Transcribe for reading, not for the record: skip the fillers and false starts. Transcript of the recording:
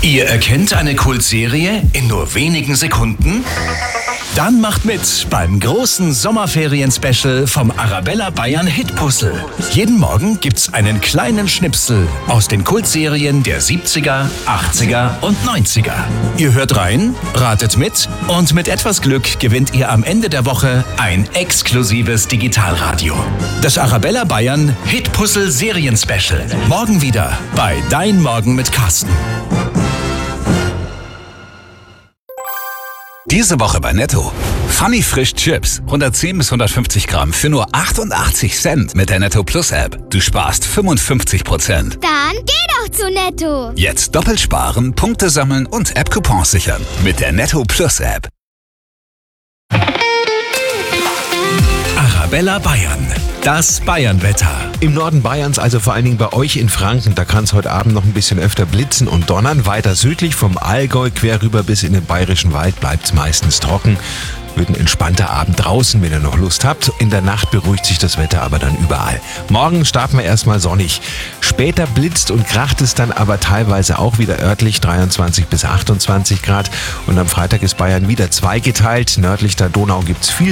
Ihr erkennt eine Kultserie in nur wenigen Sekunden? Dann macht mit beim großen Sommerferien-Special vom Arabella Bayern Hitpuzzle. Jeden Morgen gibt's einen kleinen Schnipsel aus den Kultserien der 70er, 80er und 90er. Ihr hört rein, ratet mit und mit etwas Glück gewinnt ihr am Ende der Woche ein exklusives Digitalradio. Das Arabella Bayern Hitpuzzle Serien-Special. Morgen wieder bei Dein Morgen mit Carsten. Diese Woche bei Netto. Funny Frisch Chips. 110 bis 150 Gramm für nur 88 Cent mit der Netto Plus App. Du sparst 55%. Dann geh doch zu Netto. Jetzt doppelt sparen, Punkte sammeln und App-Coupons sichern. Mit der Netto Plus App. Arabella Bayern. Das Bayernwetter. Im Norden Bayerns, also vor allen Dingen bei euch in Franken, da kann es heute Abend noch ein bisschen öfter blitzen und donnern. Weiter südlich vom Allgäu quer rüber bis in den Bayerischen Wald bleibt es meistens trocken. Wird ein entspannter Abend draußen, wenn ihr noch Lust habt. In der Nacht beruhigt sich das Wetter aber dann überall. Morgen starten wir erstmal sonnig. Später blitzt und kracht es dann aber teilweise auch wieder örtlich 23 bis 28 Grad. Und am Freitag ist Bayern wieder zweigeteilt. Nördlich der Donau gibt es viel